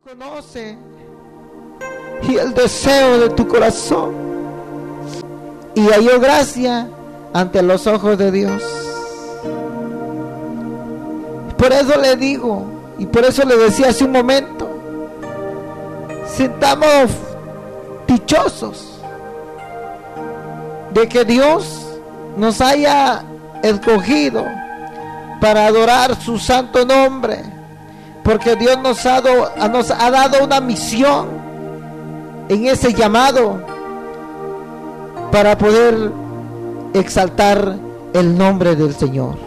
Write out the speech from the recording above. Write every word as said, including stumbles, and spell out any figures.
conoce y el deseo de tu corazón, y halló gracia ante los ojos de Dios. Por eso le digo, y por eso le decía hace un momento, sintamos dichosos de que Dios nos haya escogido para adorar su santo nombre, porque Dios nos ha, do, nos ha dado una misión en ese llamado para poder exaltar el nombre del Señor.